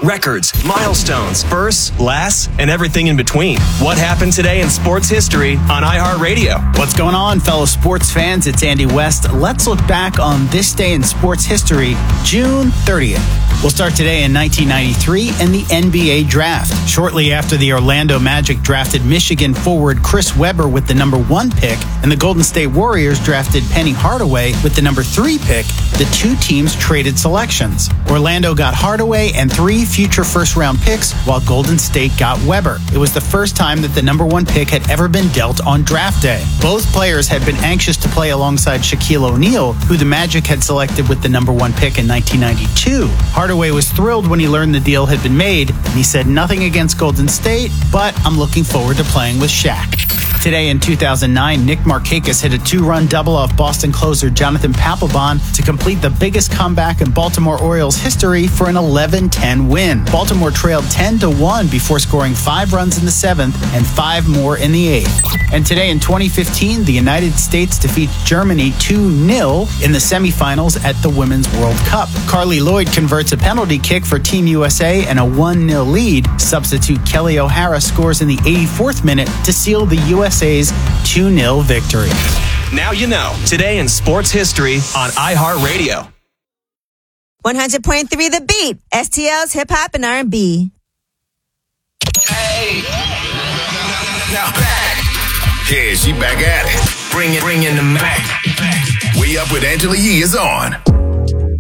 records, milestones, firsts, lasts, and everything in between. What happened today in sports history on iHeartRadio? What's going on, fellow sports fans? It's Andy West. Let's look back on this day in sports history, June 30th. We'll start today in 1993 and the NBA draft. Shortly after the Orlando Magic drafted Michigan forward Chris Webber with the number 1 pick, and the Golden State Warriors drafted Penny Hardaway with the number 3 pick, the two teams traded selections. Orlando got Hardaway and 3 future first-round picks, while Golden State got Webber. It was the first time that the number 1 pick had ever been dealt on draft day. Both players had been anxious to play alongside Shaquille O'Neal, who the Magic had selected with the number 1 pick in 1992. Hardaway was thrilled when he learned the deal had been made, and he said nothing against Golden State, but I'm looking forward to playing with Shaq. Today in 2009, Nick Markakis hit a 2-run double off Boston closer Jonathan Papelbon to complete the biggest comeback in Baltimore Orioles history for an 11-10 win. Baltimore trailed 10-1 before scoring 5 runs in the 7th and 5 more in the 8th. And today in 2015, the United States defeats Germany 2-0 in the semifinals at the Women's World Cup. Carly Lloyd converts a penalty kick for Team USA and a 1-0 lead. Substitute Kelly O'Hara scores in the 84th minute to seal the USA's 2-0 victory. Now you know. Today in sports history on iHeartRadio. 100.3 The Beat. STL's Hip Hop and R&B. Hey. Now back. Yeah, she back at it. Bring in the Mac. We Up with Angela Yee is on.